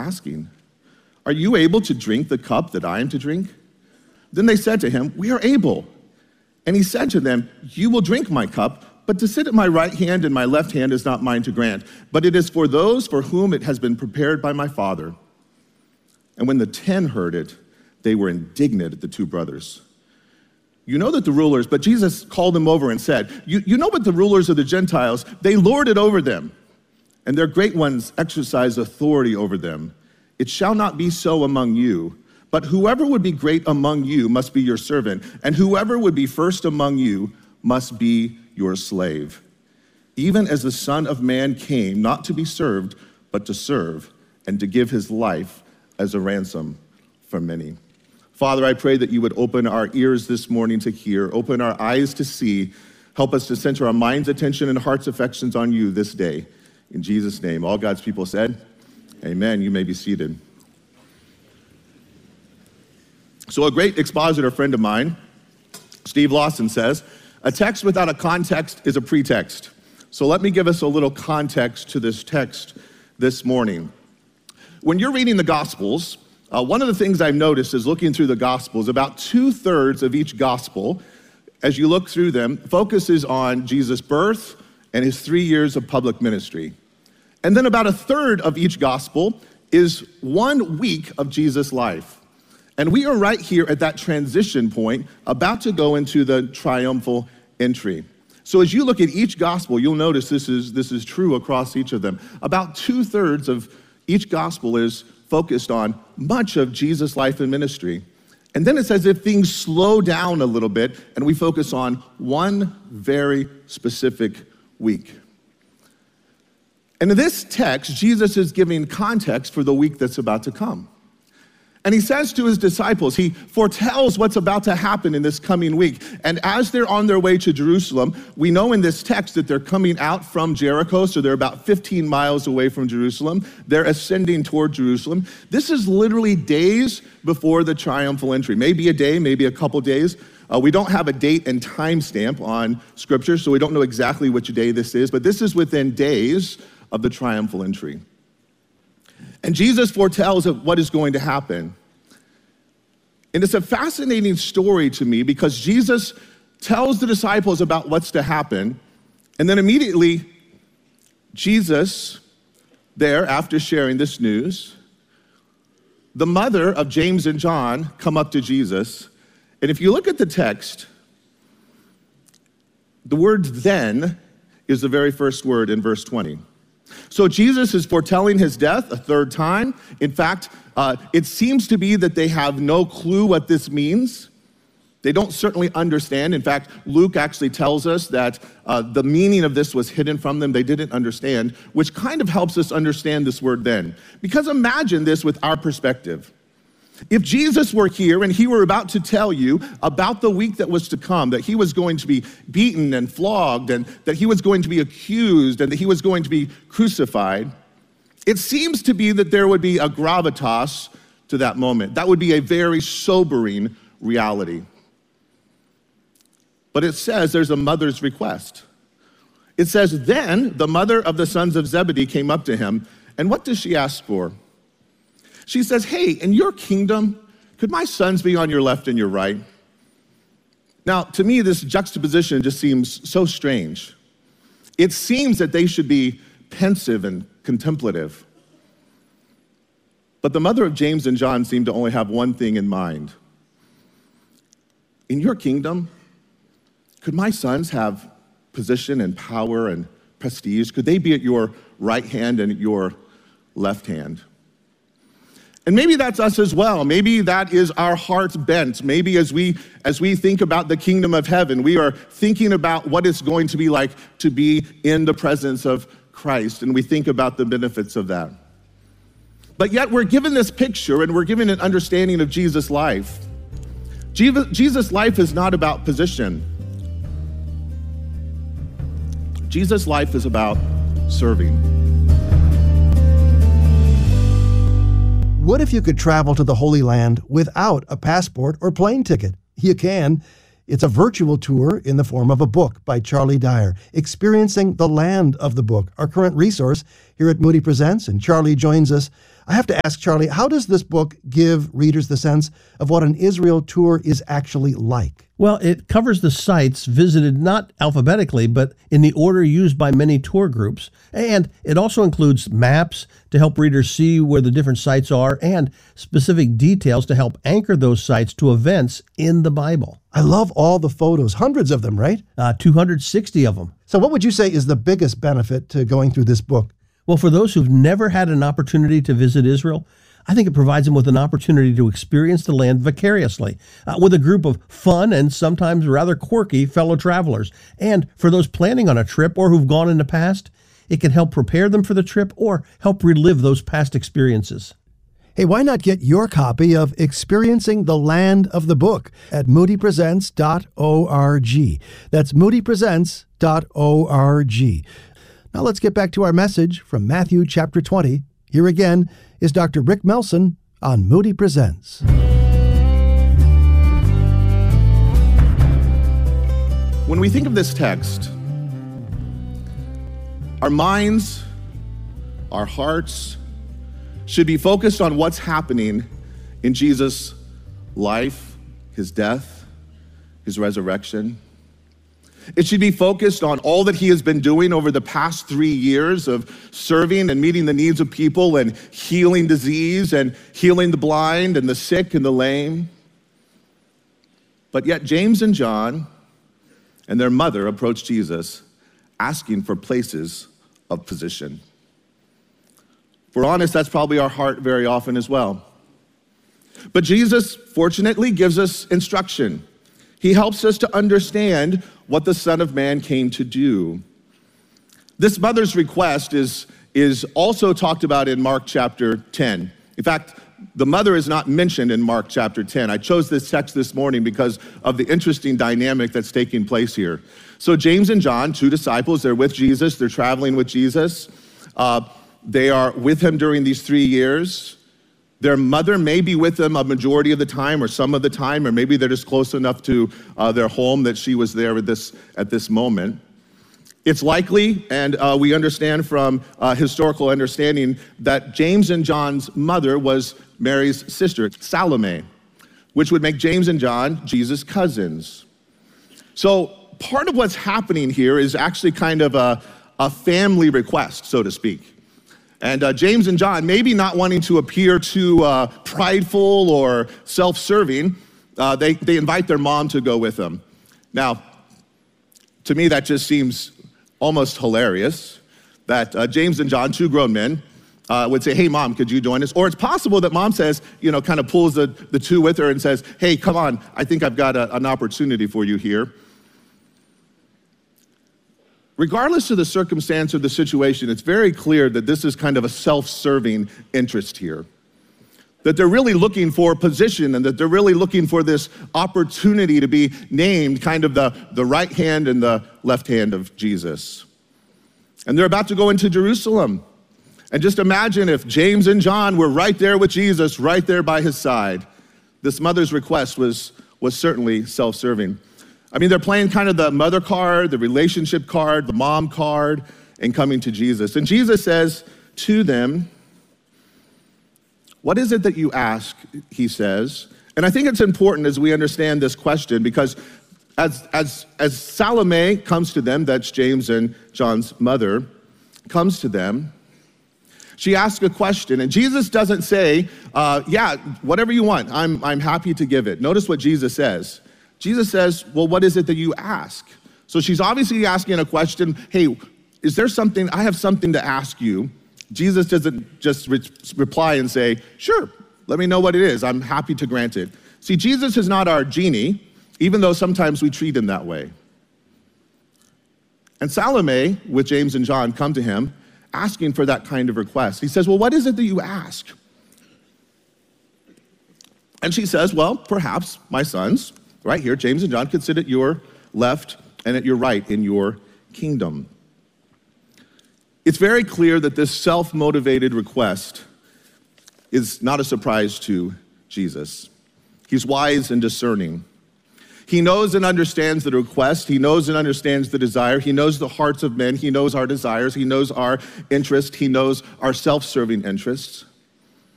asking, "Are you able to drink the cup that I am to drink?" Then they said to him, "We are able." And he said to them, "You will drink my cup, but to sit at my right hand and my left hand is not mine to grant, but it is for those for whom it has been prepared by my Father." And when the 10 heard it, they were indignant at the two brothers. You know that the rulers, but Jesus called them over and said, you know what the rulers of the Gentiles, they lord it over them, and their great ones exercise authority over them. It shall not be so among you, but whoever would be great among you must be your servant, and whoever would be first among you must be your slave. Even as the Son of Man came not to be served, but to serve, and to give his life as a ransom for many. Father, I pray that you would open our ears this morning to hear, open our eyes to see, help us to center our mind's attention and heart's affections on you this day. In Jesus' name, all God's people said, amen. You may be seated. So a great expositor friend of mine, Steve Lawson, says, a text without a context is a pretext. So let me give us a little context to this text this morning. When you're reading the Gospels, one of the things I've noticed is looking through the Gospels, about 2/3 of each Gospel, as you look through them, focuses on Jesus' birth and his 3 years of public ministry. And then about 1/3 of each Gospel is 1 week of Jesus' life. And we are right here at that transition point, about to go into the triumphal entry. So as you look at each Gospel, you'll notice this is true across each of them. About 2/3 of each Gospel is focused on much of Jesus' life and ministry. And then it's as if things slow down a little bit and we focus on one very specific week. And in this text, Jesus is giving context for the week that's about to come. And he says to his disciples, he foretells what's about to happen in this coming week. And as they're on their way to Jerusalem, we know in this text that they're coming out from Jericho, so they're about 15 miles away from Jerusalem. They're ascending toward Jerusalem. This is literally days before the triumphal entry. Maybe a day, maybe a couple days. We don't have a date and time stamp on Scripture, so we don't know exactly which day this is, but this is within days of the triumphal entry. And Jesus foretells of what is going to happen. And it's a fascinating story to me because Jesus tells the disciples about what's to happen, and then immediately Jesus, there after sharing this news, the mother of James and John come up to Jesus, and if you look at the text, the word "then" is the very first word in verse 20. So Jesus is foretelling his death a 3rd time. In fact, it seems to be that they have no clue what this means. They don't certainly understand. In fact, Luke actually tells us that the meaning of this was hidden from them. They didn't understand, which kind of helps us understand this word "then." Because imagine this with our perspective. If Jesus were here and he were about to tell you about the week that was to come, that he was going to be beaten and flogged, and that he was going to be accused, and that he was going to be crucified, it seems to be that there would be a gravitas to that moment. That would be a very sobering reality. But it says there's a mother's request. It says, then the mother of the sons of Zebedee came up to him, and what does she ask for? She says, hey, in your kingdom, could my sons be on your left and your right? Now, to me, this juxtaposition just seems so strange. It seems that they should be pensive and contemplative. But the mother of James and John seemed to only have one thing in mind. In your kingdom, could my sons have position and power and prestige? Could they be at your right hand and at your left hand? And maybe that's us as well. Maybe that is our heart's bent. Maybe as we think about the kingdom of heaven, we are thinking about what it's going to be like to be in the presence of Christ, and we think about the benefits of that. But yet we're given this picture and we're given an understanding of Jesus' life. Jesus' life is not about position. Jesus' life is about serving. What if you could travel to the Holy Land without a passport or plane ticket? You can. It's a virtual tour in the form of a book by Charlie Dyer, Experiencing the Land of the Book, our current resource here at Moody Presents. And Charlie joins us I have to ask, Charlie, how does this book give readers the sense of what an Israel tour is actually like? Well, it covers the sites visited not alphabetically, but in the order used by many tour groups. And it also includes maps to help readers see where the different sites are and specific details to help anchor those sites to events in the Bible. I love all the photos, hundreds of them, right? 260 of them. So what would you say is the biggest benefit to going through this book? Well, for those who've never had an opportunity to visit Israel, I think it provides them with an opportunity to experience the land vicariously, with a group of fun and sometimes rather quirky fellow travelers. And for those planning on a trip or who've gone in the past, it can help prepare them for the trip or help relive those past experiences. Hey, why not get your copy of Experiencing the Land of the Book at moodypresents.org. That's moodypresents.org. Now let's get back to our message from Matthew chapter 20. Here again is Dr. Rick Melson on Moody Presents. When we think of this text, our minds, our hearts should be focused on what's happening in Jesus' life, his death, his resurrection. It should be focused on all that he has been doing over the past 3 years of serving and meeting the needs of people and healing disease and healing the blind and the sick and the lame. But yet James and John and their mother approached Jesus asking for places of position. If we're honest, that's probably our heart very often as well. But Jesus, fortunately, gives us instruction. He helps us to understand what the Son of Man came to do. This mother's request is also talked about in Mark chapter 10. In fact, the mother is not mentioned in Mark chapter 10. I chose this text this morning because of the interesting dynamic that's taking place here. So James and John, 2 disciples, they're with Jesus, they're traveling with Jesus. They are with him during these 3 years. Their mother may be with them a majority of the time or some of the time, or maybe they're just close enough to their home that she was there at this moment. It's likely, and we understand from historical understanding, that James and John's mother was Mary's sister, Salome, which would make James and John Jesus' cousins. So part of what's happening here is actually kind of a family request, so to speak. And James and John, maybe not wanting to appear too prideful or self-serving, they invite their mom to go with them. Now, to me, that just seems almost hilarious that James and John, 2 grown men, would say, hey, mom, could you join us? Or it's possible that mom says, kind of pulls the two with her and says, hey, come on, I think I've got an opportunity for you here. Regardless of the circumstance or the situation, it's very clear that this is kind of a self-serving interest here. That they're really looking for position and that they're really looking for this opportunity to be named kind of the right hand and the left hand of Jesus. And they're about to go into Jerusalem. And just imagine if James and John were right there with Jesus, right there by his side. This mother's request was certainly self-serving. I mean, they're playing kind of the mother card, the relationship card, the mom card, and coming to Jesus. And Jesus says to them, what is it that you ask, he says. And I think it's important as we understand this question because as Salome comes to them, that's James and John's mother, comes to them, she asks a question. And Jesus doesn't say, yeah, whatever you want, I'm happy to give it. Notice what Jesus says. Jesus says, well, what is it that you ask? So she's obviously asking a question. Hey, is there something, I have something to ask you. Jesus doesn't just reply and say, sure, let me know what it is. I'm happy to grant it. See, Jesus is not our genie, even though sometimes we treat him that way. And Salome, with James and John, come to him asking for that kind of request. He says, well, what is it that you ask? And she says, well, perhaps my sons, right here, James and John, could sit at your left and at your right in your kingdom. It's very clear that this self-motivated request is not a surprise to Jesus. He's wise and discerning. He knows and understands the request. He knows and understands the desire. He knows the hearts of men. He knows our desires. He knows our interest. He knows our self-serving interests.